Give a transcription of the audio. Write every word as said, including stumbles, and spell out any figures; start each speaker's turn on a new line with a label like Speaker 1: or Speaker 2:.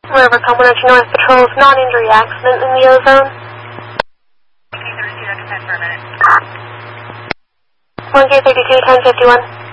Speaker 1: River Cumberland North Patrol's non-injury accident in the ozone.
Speaker 2: Okay, thirty-two, that's ten for a minute.
Speaker 1: one K thirty-two, ten fifty-one.